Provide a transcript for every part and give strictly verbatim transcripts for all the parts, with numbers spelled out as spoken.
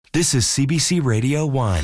This is C B C Radio one.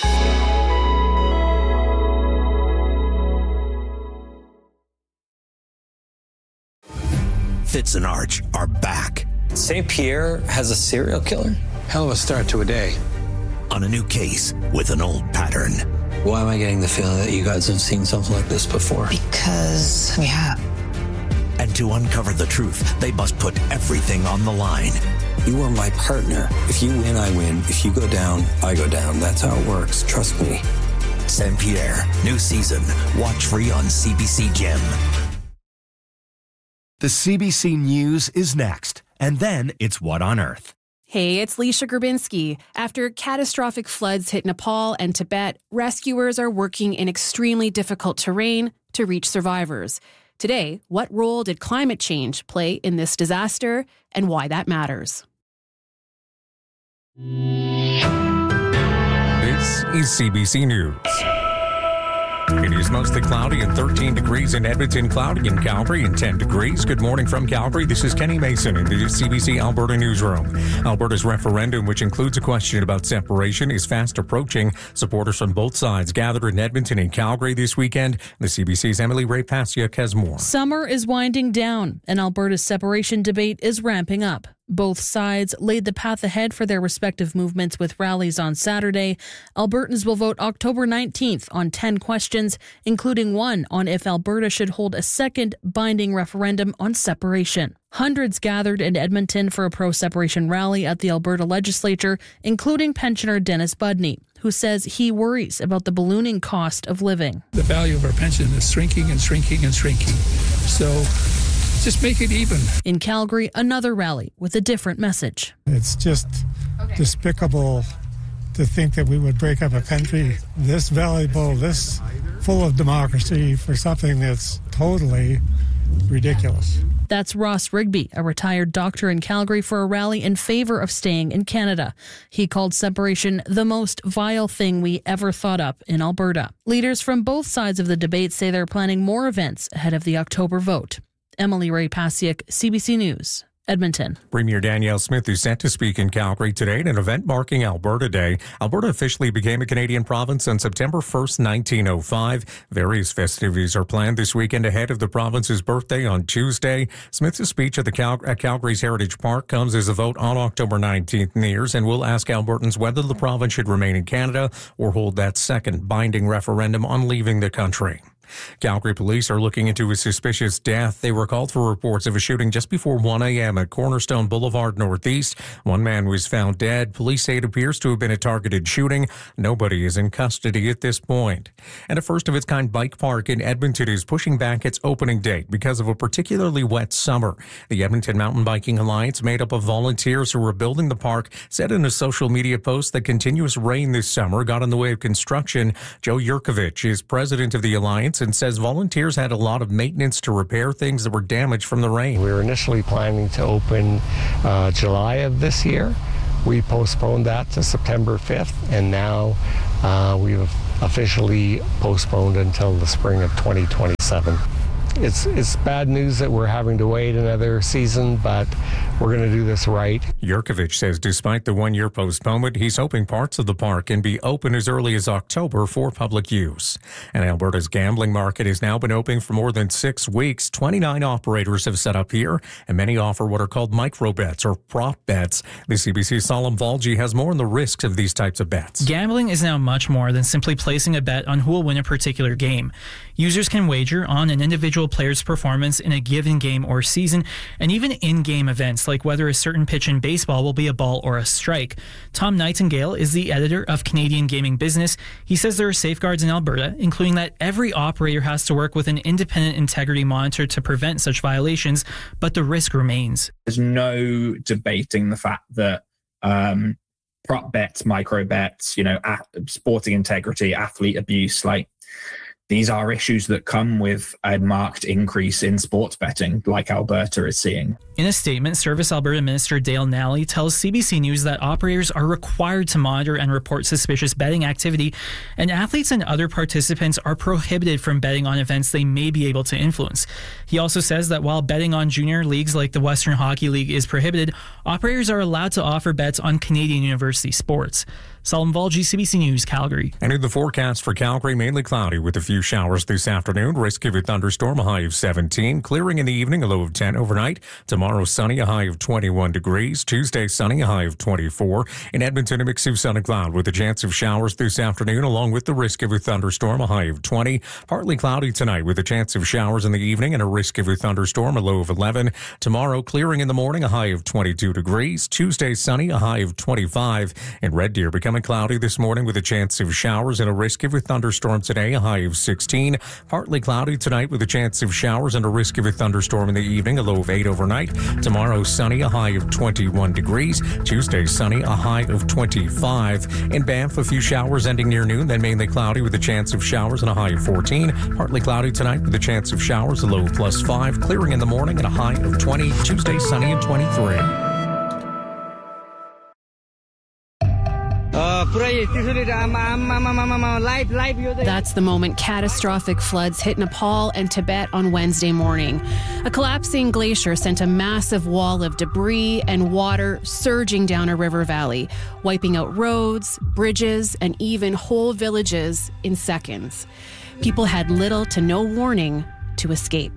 Fitz and Arch are back. Saint Pierre has a serial killer? Hell of a start to a day. On a new case with an old pattern. Why am I getting the feeling that you guys have seen something like this before? Because we have. And to uncover the truth, they must put everything on the line. You are my partner. If you win, I win. If you go down, I go down. That's how it works. Trust me. Saint Pierre, new season. Watch free on C B C Gem. The C B C News is next. And then it's What on Earth? Hey, it's Leisha Grabinski. After catastrophic floods hit Nepal and Tibet, rescuers are working in extremely difficult terrain to reach survivors. Today, what role did climate change play in this disaster and why that matters? This is C B C News. It is mostly cloudy and thirteen degrees in Edmonton, cloudy in Calgary and ten degrees. Good morning from Calgary. This is Kenny Mason in the C B C Alberta newsroom. Alberta's referendum, which includes a question about separation, is fast approaching. Supporters from both sides gathered in Edmonton and Calgary this weekend. The C B C's Emily Ray-Pasiuk has more. Summer is winding down, and Alberta's separation debate is ramping up. Both sides laid the path ahead for their respective movements with rallies on Saturday. Albertans will vote October nineteenth on ten questions, including one on if Alberta should hold a second binding referendum on separation. Hundreds gathered in Edmonton for a pro-separation rally at the Alberta Legislature, including pensioner Dennis Budney, who says he worries about the ballooning cost of living. The value of our pension is shrinking and shrinking and shrinking. So just make it even. In Calgary, another rally with a different message. It's just okay. Despicable to think that we would break up a country this valuable, this full of democracy for something that's totally ridiculous. That's Ross Rigby, a retired doctor in Calgary, for a rally in favor of staying in Canada. He called separation the most vile thing we ever thought up in Alberta. Leaders from both sides of the debate say they're planning more events ahead of the October vote. Emily Ray-Pasiuk, C B C News, Edmonton. Premier Danielle Smith is set to speak in Calgary today at an event marking Alberta Day. Alberta officially became a Canadian province on September first, nineteen oh five. Various festivities are planned this weekend ahead of the province's birthday on Tuesday. Smith's speech at the Cal- at Calgary's Heritage Park comes as a vote on October nineteenth nears and will ask Albertans whether the province should remain in Canada or hold that second binding referendum on leaving the country. Calgary police are looking into a suspicious death. They were called for reports of a shooting just before one a.m. at Cornerstone Boulevard Northeast. One man was found dead. Police say it appears to have been a targeted shooting. Nobody is in custody at this point. And a first-of-its-kind bike park in Edmonton is pushing back its opening date because of a particularly wet summer. The Edmonton Mountain Biking Alliance, made up of volunteers who are building the park, said in a social media post that continuous rain this summer got in the way of construction. Joe Yurkovich is president of the alliance and says volunteers had a lot of maintenance to repair things that were damaged from the rain. We were initially planning to open uh, July of this year. We postponed that to September fifth, and now uh, we've officially postponed until the spring of twenty twenty-seven. It's it's bad news that we're having to wait another season, but we're going to do this right. Yurkovich says despite the one-year postponement, he's hoping parts of the park can be open as early as October for public use. And Alberta's gambling market has now been open for more than six weeks. twenty-nine operators have set up here, and many offer what are called micro bets or prop bets. The C B C's Salim Valji has more on the risks of these types of bets. Gambling is now much more than simply placing a bet on who will win a particular game. Users can wager on an individual player's performance in a given game or season, and even in-game events like whether a certain pitch in baseball will be a ball or a strike. Tom Nightingale is the editor of Canadian Gaming Business. He says there are safeguards in Alberta, including that every operator has to work with an independent integrity monitor to prevent such violations, but the risk remains. There's no debating the fact that um, prop bets, micro bets, you know, sporting integrity, athlete abuse, like these are issues that come with a marked increase in sports betting like Alberta is seeing. In a statement, Service Alberta Minister Dale Nally tells C B C News that operators are required to monitor and report suspicious betting activity, and athletes and other participants are prohibited from betting on events they may be able to influence. He also says that while betting on junior leagues like the Western Hockey League is prohibited, operators are allowed to offer bets on Canadian university sports. Salim Volji, C B C News, Calgary. And in the forecast for Calgary, mainly cloudy with a few showers this afternoon. Risk of a thunderstorm, a high of seventeen. Clearing in the evening, a low of ten overnight. Tomorrow, sunny, a high of twenty-one degrees. Tuesday, sunny, a high of twenty-four. In Edmonton, a mix of sun and cloud with a chance of showers this afternoon, along with the risk of a thunderstorm, a high of twenty. Partly cloudy tonight with a chance of showers in the evening and a risk of a thunderstorm, a low of eleven. Tomorrow, clearing in the morning, a high of twenty-two degrees. Tuesday, sunny, a high of twenty-five. And Red Deer becoming cloudy this morning with a chance of showers and a risk of a thunderstorm today, a high of sixteen. Partly cloudy tonight with a chance of showers and a risk of a thunderstorm in the evening, a low of eight overnight. Tomorrow, sunny, a high of twenty-one degrees. Tuesday, sunny, a high of twenty-five. In Banff, a few showers ending near noon, then mainly cloudy with a chance of showers and a high of fourteen. Partly cloudy tonight with a chance of showers, a low of plus five. Clearing in the morning and a high of twenty. Tuesday, sunny and twenty-three. That's the moment catastrophic floods hit Nepal and Tibet on Wednesday morning. A collapsing glacier sent a massive wall of debris and water surging down a river valley, wiping out roads, bridges, and even whole villages in seconds. People had little to no warning to escape.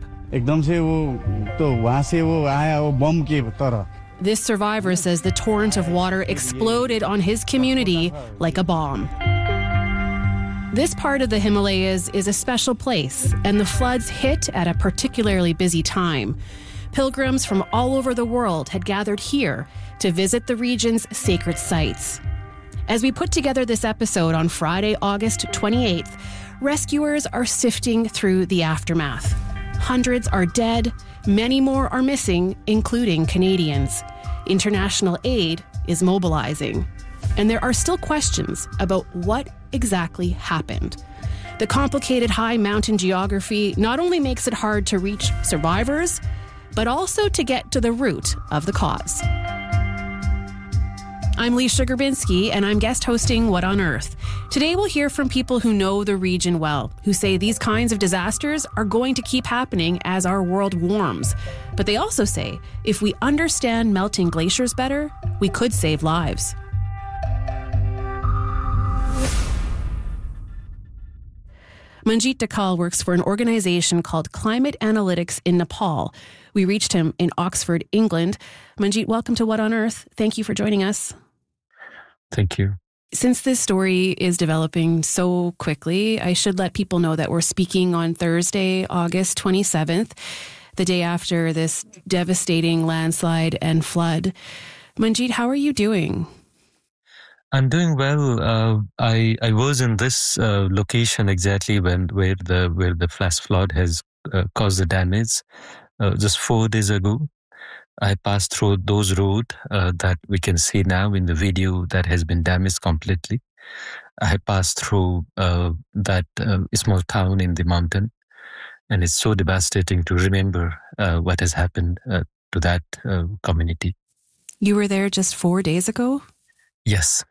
This survivor says the torrent of water exploded on his community like a bomb. This part of the Himalayas is a special place, and the floods hit at a particularly busy time. Pilgrims from all over the world had gathered here to visit the region's sacred sites. As we put together this episode on Friday, August twenty-eighth, rescuers are sifting through the aftermath. Hundreds are dead, many more are missing, including Canadians. International aid is mobilizing. And there are still questions about what exactly happened. The complicated high mountain geography not only makes it hard to reach survivors, but also to get to the root of the cause. I'm Leisha Grabinski, and I'm guest hosting What on Earth. Today we'll hear from people who know the region well, who say these kinds of disasters are going to keep happening as our world warms. But they also say if we understand melting glaciers better, we could save lives. Manjit Dakal works for an organization called Climate Analytics in Nepal. We reached him in Oxford, England. Manjit, welcome to What on Earth. Thank you for joining us. Thank you. Since this story is developing so quickly, I should let people know that we're speaking on Thursday, August twenty-seventh, the day after this devastating landslide and flood. Manjit, how are you doing? I'm doing well. Uh, I I was in this uh, location exactly when where the where the flash flood has uh, caused the damage uh, just four days ago. I passed through those roads uh, that we can see now in the video that has been damaged completely. I passed through uh, that uh, small town in the mountain, and it's so devastating to remember uh, what has happened uh, to that uh, community. You were there just four days ago? Yes.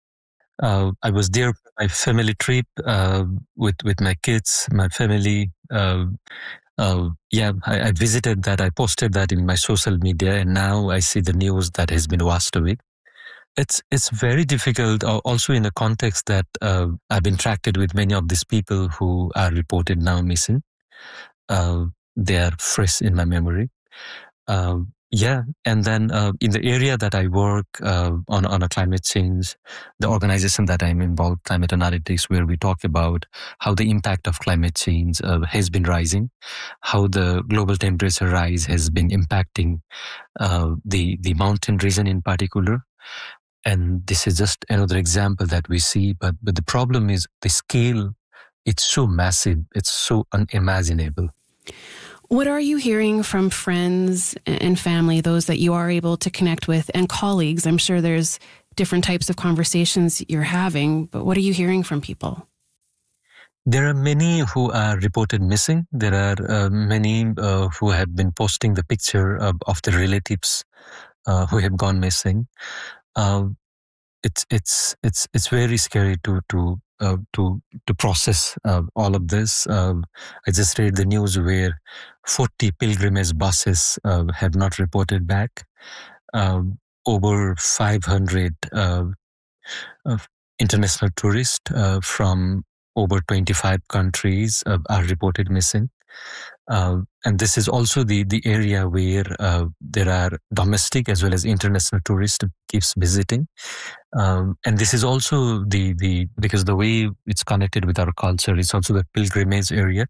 Uh, I was there for my family trip uh, with, with my kids, my family. Uh, uh, yeah, I, I visited that. I posted that in my social media, and now I see the news that has been washed away. It's it's very difficult, uh, also in the context that uh, I've interacted with many of these people who are reported now missing. Uh, they are fresh in my memory. Uh, Yeah, and then uh, in the area that I work uh, on on a climate change, the organization that I'm involved, Climate Analytics, where we talk about how the impact of climate change uh, has been rising, how the global temperature rise has been impacting uh, the the mountain region in particular, and this is just another example that we see. But but the problem is the scale; it's so massive, it's so unimaginable. What are you hearing from friends and family, those that you are able to connect with, and colleagues? I'm sure there's different types of conversations you're having, but what are you hearing from people? There are many who are reported missing. There are uh, many uh, who have been posting the picture of, of their relatives uh, who have gone missing. Uh, it's it's it's it's very scary to to uh, to to process uh, all of this. Uh, I just read the news where forty pilgrimage buses uh, have not reported back. Uh, over five hundred uh, uh, international tourists uh, from over twenty-five countries uh, are reported missing. Uh, and this is also the, the area where uh, there are domestic as well as international tourists keeps visiting. Um, and this is also the, the, because the way it's connected with our culture, it's also the pilgrimage area.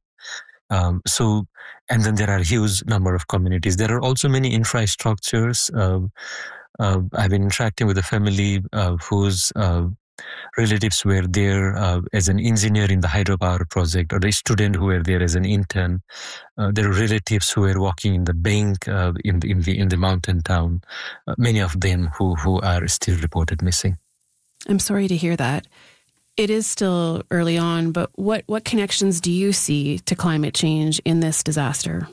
Um, so, and then there are huge number of communities. There are also many infrastructures. Uh, uh, I've been interacting with a family uh, whose uh, relatives were there uh, as an engineer in the hydropower project, or a student who were there as an intern. Uh, there are relatives who were walking in the bank uh, in the in the in the mountain town. Uh, many of them who who are still reported missing. I'm sorry to hear that. It is still early on, but what what connections do you see to climate change in this disaster?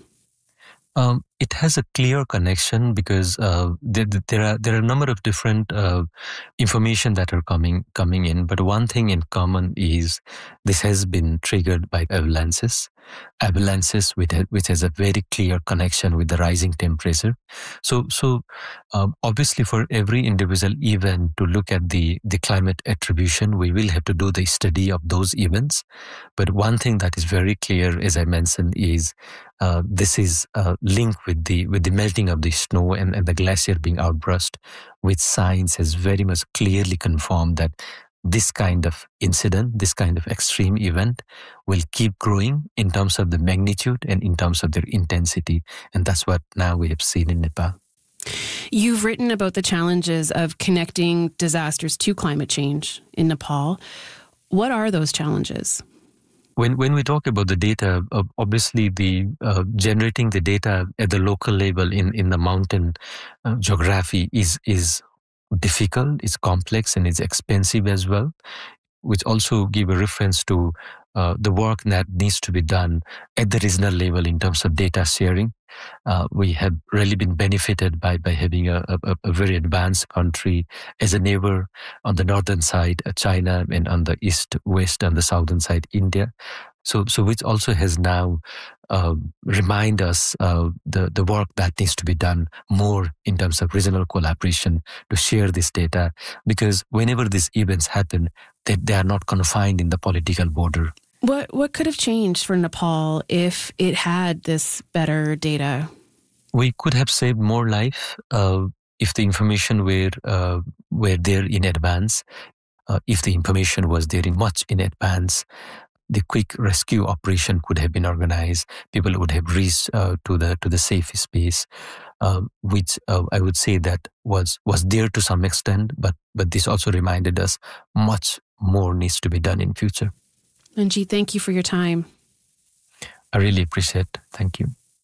Um, it has a clear connection because uh, there, there are there are a number of different uh, information that are coming coming in. But one thing in common is this has been triggered by avalanches, avalanches which which has a very clear connection with the rising temperature. So so um, obviously for every individual event to look at the the climate attribution, we will have to do the study of those events. But one thing that is very clear, as I mentioned, is Uh, this is uh, linked with the with the melting of the snow and, and the glacier being outburst, which science has very much clearly confirmed that this kind of incident, this kind of extreme event will keep growing in terms of the magnitude and in terms of their intensity. And that's what now we have seen in Nepal. You've written about the challenges of connecting disasters to climate change in Nepal. What are those challenges? When when we talk about the data, uh, obviously the uh, generating the data at the local level in, in the mountain uh, geography is is difficult, it's complex, and it's expensive as well, which also give a reference to uh, the work that needs to be done at the regional level in terms of data sharing. Uh, we have really been benefited by, by having a, a, a very advanced country as a neighbor on the northern side, uh, China, and on the east, west, and the southern side, India. So, so which also has now uh, remind us uh, the, the work that needs to be done more in terms of regional collaboration to share this data, because whenever these events happen, they, they are not confined in the political border. What what could have changed for Nepal if it had this better data? We could have saved more life uh, if the information were uh, were there in advance. Uh, if the information was there in much in advance, the quick rescue operation could have been organized. People would have reached uh, to the to the safe space, uh, which uh, I would say that was was there to some extent. But but this also reminded us much more needs to be done in future. Manjeet, thank you for your time. I really appreciate it. Thank you.